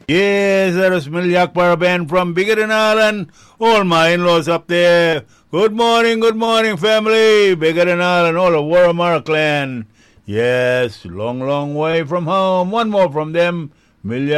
Yes, there's Millie Akbar Ben from Bigger than Ireland. All my in-laws up there. Good morning, family. Bigger than Ireland, all of Warramar clan. Yes, long, long way from home. One more from them. Millie